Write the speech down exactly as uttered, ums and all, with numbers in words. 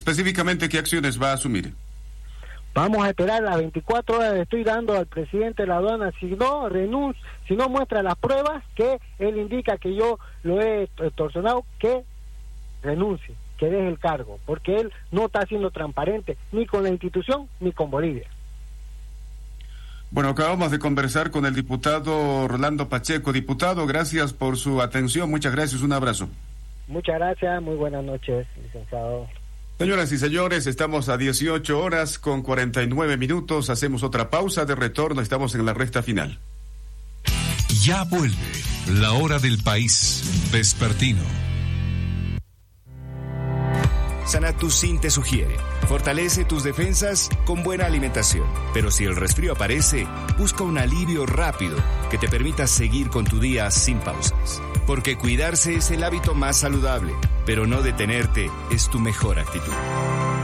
Específicamente, ¿qué acciones va a asumir? Vamos a esperar las veinticuatro horas, le estoy dando al presidente de la aduana, si no renuncia, si no muestra las pruebas que él indica que yo lo he extorsionado, que renuncie, que deje el cargo, porque él no está siendo transparente ni con la institución ni con Bolivia. Bueno, acabamos de conversar con el diputado Rolando Pacheco. Diputado, gracias por su atención, muchas gracias, un abrazo. Muchas gracias, muy buenas noches, licenciado. Señoras y señores, estamos a dieciocho horas con cuarenta y nueve minutos, hacemos otra pausa de retorno, estamos en la recta final. Ya vuelve la hora del país vespertino. Sanatucin te sugiere: fortalece tus defensas con buena alimentación. Pero si el resfrío aparece, busca un alivio rápido que te permita seguir con tu día sin pausas. Porque cuidarse es el hábito más saludable, pero no detenerte es tu mejor actitud.